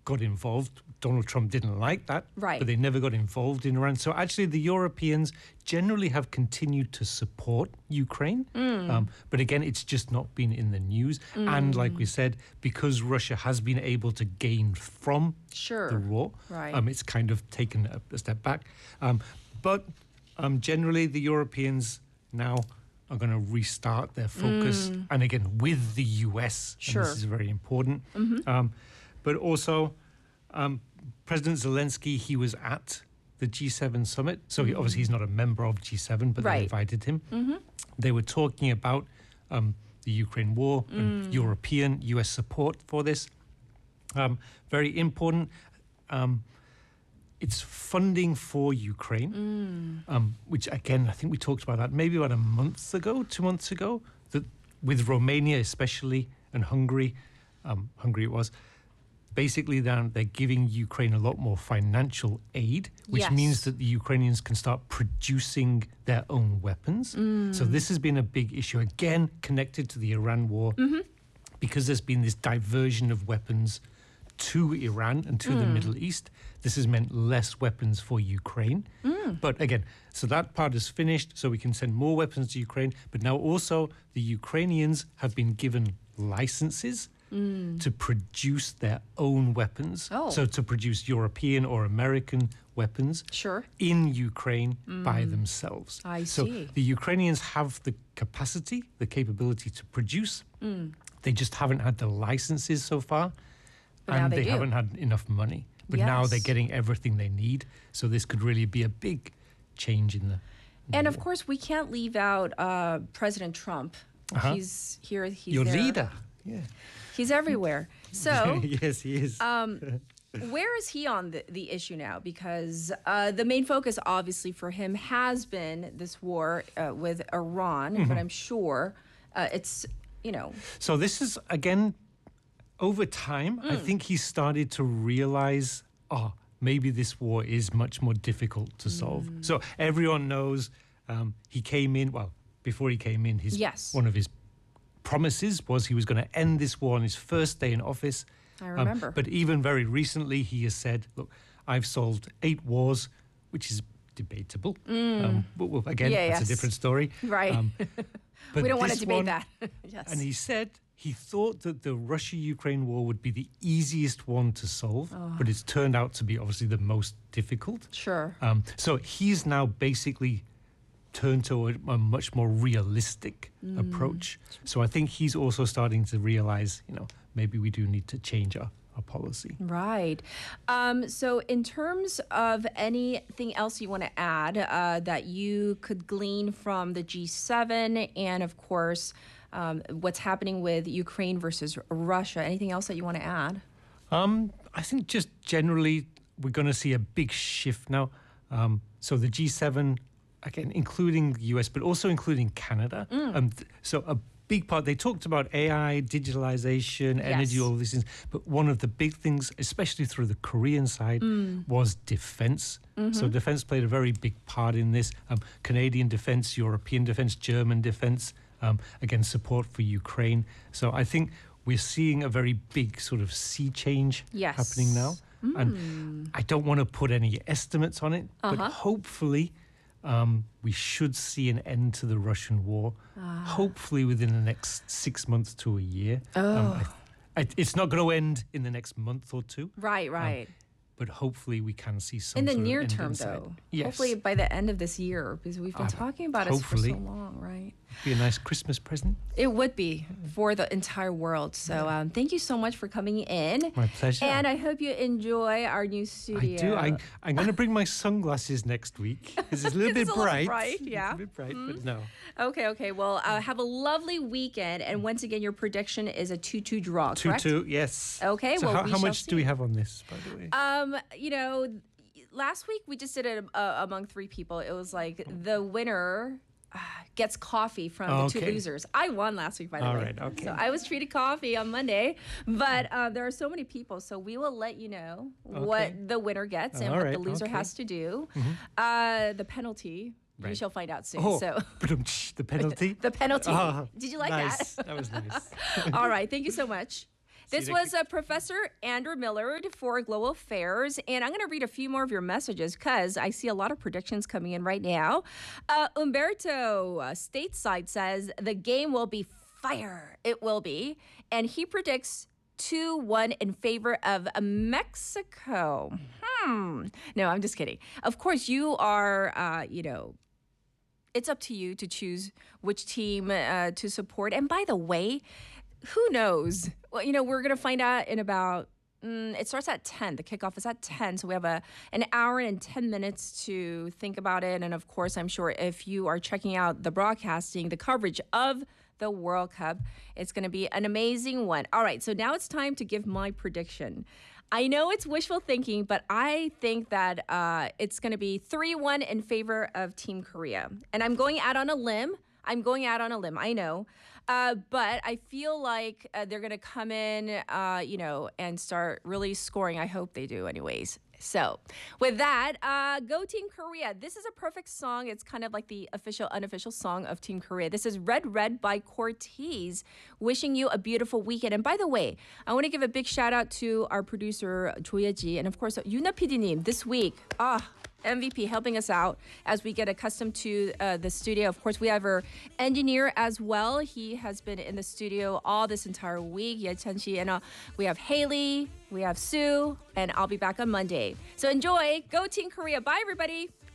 got involved. Donald Trump didn't like that, Right. but they never got involved in Iran. So actually, the Europeans generally have continued to support Ukraine. But again, it's just not been in the news. And like we said, because Russia has been able to gain from Sure. the war, Right. it's kind of taken a step back. But generally, the Europeans now are going to restart their focus. And again, with the US, Sure. and this is very important. But also, President Zelensky, he was at the G7 summit. So obviously he's not a member of G7, but Right. they invited him. They were talking about the Ukraine war and European, US support for this. Very important. It's funding for Ukraine, which again, I think we talked about that maybe about 2 months ago, that with Romania especially and Hungary, Hungary it was, basically they're giving Ukraine a lot more financial aid, which Yes. means that the Ukrainians can start producing their own weapons. So this has been a big issue, again, connected to the Iran war, because there's been this diversion of weapons to Iran and to the Middle East. This has meant less weapons for Ukraine. But again, so that part is finished, so we can send more weapons to Ukraine. But now also the Ukrainians have been given licenses to produce their own weapons. Oh. So to produce European or American weapons Sure. in Ukraine by themselves. I So see. the Ukrainians have the capacity, the capability to produce. They just haven't had the licenses so far. But now And they do. haven't had enough money. But now Yes. they're getting everything they need. So this could really be a big change in the... And of course, we can't leave out President Trump. He's here. He's Your there. leader. Yeah. He's everywhere. So, Yes, he is. where is he on the issue now? Because the main focus, obviously, for him has been this war with Iran. But I'm sure it's, So this is, again, over time, I think he started to realize, maybe this war is much more difficult to solve. So everyone knows he came in, before he came in, Yes. one of his promises was he was going to end this war on his first day in office. I remember. But even very recently, he has said, look, I've solved 8 wars, which is debatable. But again, Yeah, that's yes. a different story. Right. But We don't want to this debate one- that. Yes. And he said he thought that the Russia-Ukraine war would be the easiest one to solve, but it's turned out to be obviously the most difficult. Sure. So he's now basically turned to a much more realistic approach. So I think he's also starting to realize, maybe we do need to change our policy. Right. So in terms of anything else you want to add that you could glean from the G7 and, of course, what's happening with Ukraine versus Russia, anything else that you want to add? I think just generally we're going to see a big shift now. So the G7, again, including the US, but also including Canada. So a big part, they talked about AI, digitalization, energy, Yes. all these things. But one of the big things, especially through the Korean side, was defense. So defense played a very big part in this. Canadian defense, European defense, German defense, again, support for Ukraine. So I think we're seeing a very big sort of sea change Yes. happening now. And I don't want to put any estimates on it, but hopefully we should see an end to the Russian war, hopefully within the next 6 months to a year. It's not going to end in the next month or two. Right. But hopefully we can see some In the sort of near end term, in sight. though. Yes. Hopefully by the end of this year, because we've been talking about it for hopefully. so long, right? Be a nice Christmas present. It would be for the entire world. So thank you so much for coming in. My pleasure. And I hope you enjoy our new studio. I do. I'm going to bring my sunglasses next week because it's a little bit It's a little bright. bright, yeah. It's a bit bright, but no. Okay. Well, have a lovely weekend. And once again, your prediction is a 2-2 draw, correct? 2-2, yes. Okay, So well, we how shall much do we see. have on this, by the way? Last week we just did it among 3 people. It was like the winner gets coffee from the 2 Okay. losers. I won last week, by the All way. right, okay. So I was treated coffee on Monday, but there are so many people. So we will let you know what the winner gets and All what right, the loser okay. has to do. The penalty, we Right. shall find out soon. Oh, So the penalty? the penalty. Ah, Did you like nice. that? That was nice. All right. Thank you so much. This was Professor Andrew Millard for Global Affairs, and I'm going to read a few more of your messages because I see a lot of predictions coming in right now. Umberto stateside says the game will be fire. It will be, and he predicts 2-1 in favor of Mexico. No, I'm just kidding. Of course, you are, it's up to you to choose which team to support. And by the way, who knows? Well, we're going to find out in about, it starts at 10. The kickoff is at 10. So we have an hour and 10 minutes to think about it. And of course, I'm sure if you are checking out the broadcasting, the coverage of the World Cup, it's going to be an amazing one. All right, so now it's time to give my prediction. I know it's wishful thinking, but I think that it's going to be 3-1 in favor of Team Korea. And I'm going out on a limb. I know. But I feel like they're going to come in, and start really scoring. I hope they do anyways. So with that, go Team Korea. This is a perfect song. It's kind of like the official, unofficial song of Team Korea. This is Red Red by Cortez. Wishing you a beautiful weekend. And by the way, I want to give a big shout out to our producer, Jo Ye-ji, and of course, Yuna PD님 this week. MVP helping us out as we get accustomed to the studio. Of course, we have our engineer as well. He has been in the studio all this entire week. Ye Chen-chi, and we have Haley, we have Sue, and I'll be back on Monday. So enjoy. Go Team Korea. Bye, everybody.